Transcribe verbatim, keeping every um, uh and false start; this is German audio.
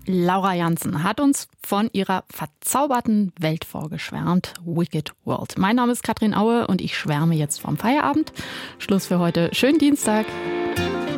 Laura Jansen hat uns von ihrer verzauberten Welt vorgeschwärmt. Wicked World. Mein Name ist Katrin Aue und ich schwärme jetzt vom Feierabend. Schluss für heute. Schönen Dienstag.